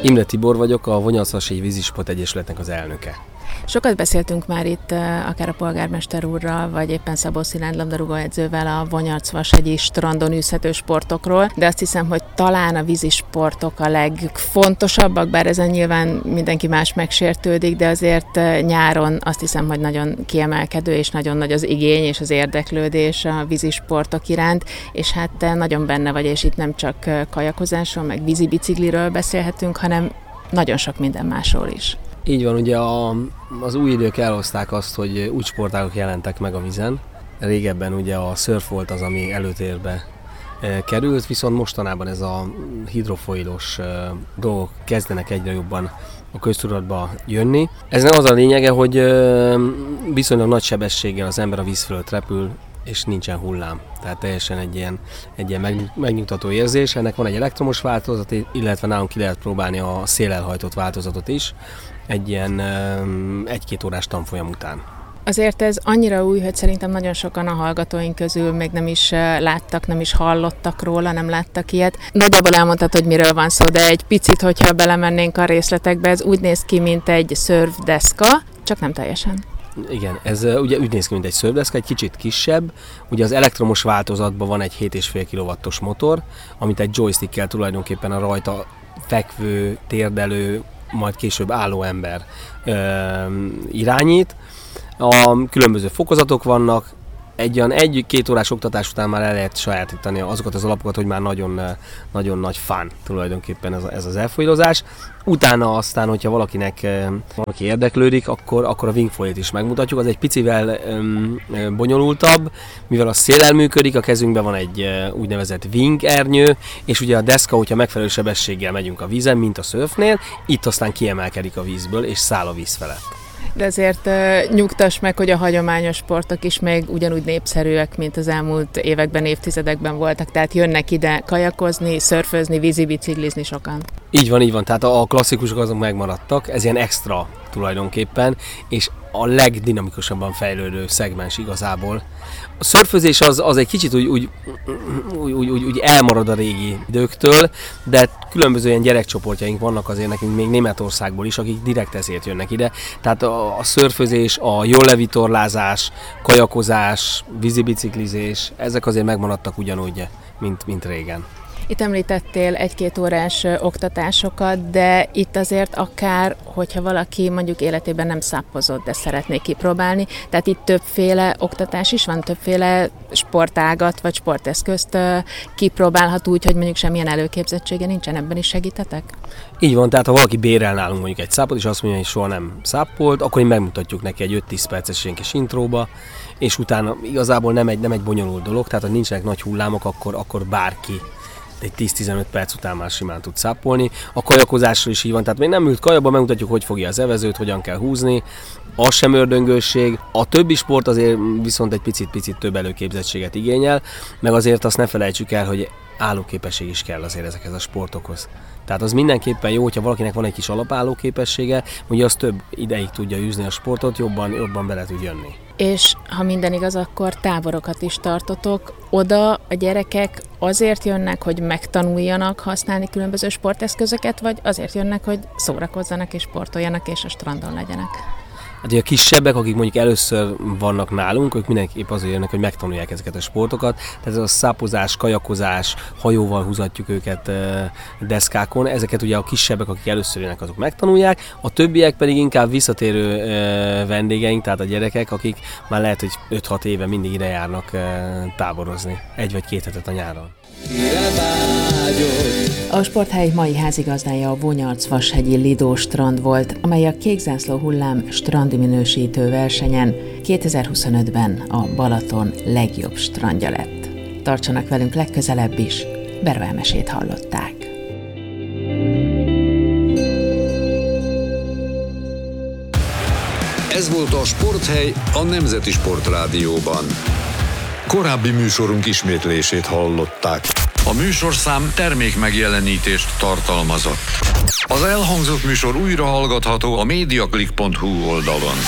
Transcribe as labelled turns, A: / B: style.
A: Imre Tibor vagyok, a Vonyarszvasegyi Vízisport Egyesületnek az elnöke.
B: Sokat beszéltünk már itt akár a polgármester úrral, vagy éppen Szabó Szilárd labdarúgóedzővel a Vonyarszvasegyi strandon űzhető sportokról, de azt hiszem, hogy talán a vízisportok a legfontosabbak, bár ezen nyilván mindenki más megsértődik, de azért nyáron azt hiszem, hogy nagyon kiemelkedő és nagyon nagy az igény és az érdeklődés a vízisportok iránt, és hát te nagyon benne vagy, és itt nem csak kajakozásról, meg vízibicikliről beszélhetünk, hanem nagyon sok minden másról is.
A: Így van, ugye az új idők elhozták azt, hogy új sportágok jelentek meg a vízen. Régebben ugye a szörf volt az, ami előtérbe került, viszont mostanában ez a hidrofoilos dolgok kezdenek egyre jobban a köztudatba jönni. Eznek az a lényege, hogy viszonylag nagy sebességgel az ember a víz fölött repül, és nincsen hullám. Tehát teljesen egy ilyen megnyugtató érzés. Ennek van egy elektromos változat, illetve nálunk ki lehet próbálni a szélelhajtott változatot is, egy ilyen 1-2 órás tanfolyam után.
B: Azért ez annyira új, hogy szerintem nagyon sokan a hallgatóink közül még nem is láttak, nem is hallottak róla, nem láttak ilyet. Nagyjából elmondtad, hogy miről van szó, de egy picit, hogyha belemennénk a részletekbe, ez úgy néz ki, mint egy szörfdeszka, csak nem teljesen.
A: Igen, ez ugye úgy néz ki, mint egy szörfdeszka, egy kicsit kisebb. Ugye az elektromos változatban van egy 7,5 kW-os motor, amit egy joystickkel tulajdonképpen a rajta fekvő, térdelő, majd később álló ember irányít. A különböző fokozatok vannak, egy olyan 1-2 órás oktatás után már el lehet sajátítani azokat az alapokat, hogy már nagyon, nagyon nagy fun tulajdonképpen ez az elfolyilozás. Utána aztán, hogyha valaki érdeklődik, akkor a wingfoilt is megmutatjuk. Az egy picivel bonyolultabb, mivel a széllel működik, a kezünkben van egy úgynevezett wing ernyő, és ugye a deszka, hogyha megfelelő sebességgel megyünk a vízen, mint a szörfnél, itt aztán kiemelkedik a vízből, és száll a víz felett.
B: De azért nyugtass meg, hogy a hagyományos sportok is még ugyanúgy népszerűek, mint az elmúlt években, évtizedekben voltak. Tehát jönnek ide kajakozni, szörfözni, vízibiciklizni sokan.
A: Így van, tehát a klasszikusok azok megmaradtak, ez ilyen extra tulajdonképpen, és a legdinamikusabban fejlődő szegmens igazából. A szörfözés az egy kicsit úgy elmarad a régi időktől, de különböző ilyen gyerekcsoportjaink vannak azért nekünk még Németországból is, akik direkt ezért jönnek ide. Tehát a szörfözés, a jóllevitorlázás, kajakozás, vízibiciklizés, ezek azért megmaradtak ugyanúgy, mint régen.
B: Itt említettél 1-2 órás oktatásokat, de itt azért akár, hogyha valaki mondjuk életében nem szappozott, de szeretné kipróbálni, tehát itt többféle oktatás is van, többféle sportágat vagy sporteszközt kipróbálhat úgy, hogy mondjuk semmilyen előképzettsége nincsen, ebben is segítetek?
A: Így van, tehát ha valaki bérel nálunk mondjuk egy szápot, és azt mondja, hogy soha nem száppolt, akkor mi megmutatjuk neki egy 5-10 perces ilyen kis intróba, és utána igazából nem egy bonyolult dolog, tehát ha nincsenek nagy hullámok, akkor bárki egy 10-15 perc után már simán tud szápolni. A kajakozásról is így van, tehát még nem ült kajaba, megmutatjuk, hogy fogja az evezőt, hogyan kell húzni. Az sem ördöngősség. A többi sport azért viszont egy picit több előképzettséget igényel, meg azért azt ne felejtsük el, hogy állóképesség is kell azért ezekhez a sportokhoz. Tehát az mindenképpen jó, hogyha valakinek van egy kis alapállóképessége, hogy az több ideig tudja űzni a sportot, jobban bele tud jönni.
B: És ha minden igaz, akkor táborokat is tartotok. Oda a gyerekek azért jönnek, hogy megtanuljanak használni különböző sporteszközöket, vagy azért jönnek, hogy szórakozzanak és sportoljanak, és a strandon legyenek?
A: Hát ugye a kisebbek, akik mondjuk először vannak nálunk, ők mindenképp azért jönnek, hogy megtanulják ezeket a sportokat. Tehát ez a szápozás, kajakozás, hajóval húzatjuk őket deszkákon. Ezeket ugye a kisebbek, akik először jönnek, azok megtanulják. A többiek pedig inkább visszatérő vendégeink, tehát a gyerekek, akik már lehet, hogy 5-6 éve mindig ide járnak táborozni. 1 vagy 2 hetet a nyáron.
B: A sporthely mai házigazdája a Vonyarszvashegyi Lido strand volt, amely a Kékzászló hullám strandi minősítő versenyen 2025-ben a Balaton legjobb strandja lett. Tartsanak velünk legközelebb is, Berva Elmesét hallották.
C: Ez volt a Sporthely a Nemzeti Sportrádióban. Korábbi műsorunk ismétlését hallották. A műsorszám termékmegjelenítést tartalmazott. Az elhangzott műsor újra hallgatható a mediaclick.hu oldalon.